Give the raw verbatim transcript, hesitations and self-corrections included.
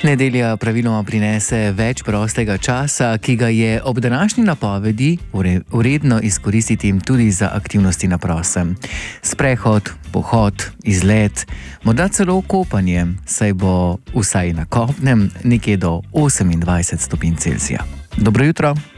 Nedelja praviloma prinese več prostega časa, ki ga je ob današnji napovedi vredno izkoristiti tudi za aktivnosti na prostem. Sprehod, pohod, izlet, morda celo kopanje, saj bo vsaj na kopnem nekje do osemindvajset stopinj Celzija. Dobro jutro!